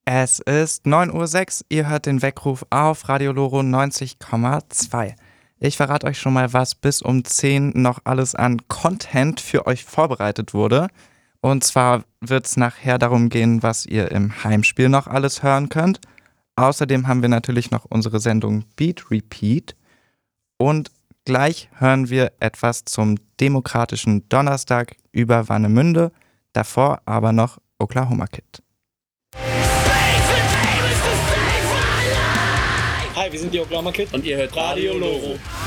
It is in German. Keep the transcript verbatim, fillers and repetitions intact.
Es ist neun Uhr sechs, ihr hört den Weckruf auf Radio Loro neunzig Komma zwei. Ich verrate euch schon mal, was bis um zehn noch alles an Content für euch vorbereitet wurde. Und zwar wird es nachher darum gehen, was ihr im Heimspiel noch alles hören könnt. Außerdem haben wir natürlich noch unsere Sendung Beat Repeat. Und gleich hören wir etwas zum demokratischen Donnerstag über Warnemünde. Davor aber noch Oklahoma Kid. Hi, wir sind die Oklahoma Kid und ihr hört Radio Loro.